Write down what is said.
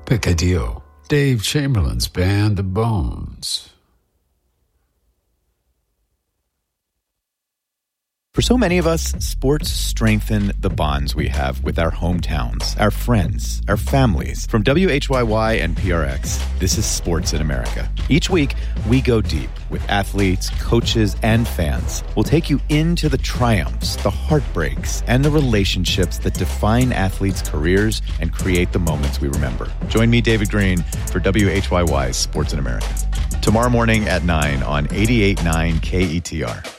Picadillo, Dave Chamberlain's band The Bones. For so many of us, sports strengthen the bonds we have with our hometowns, our friends, our families. From WHYY and PRX, this is Sports in America. Each week, we go deep with athletes, coaches, and fans. We'll take you into the triumphs, the heartbreaks, and the relationships that define athletes' careers and create the moments we remember. Join me, David Green, for WHYY's Sports in America. Tomorrow morning at 9 on 88.9 KETR.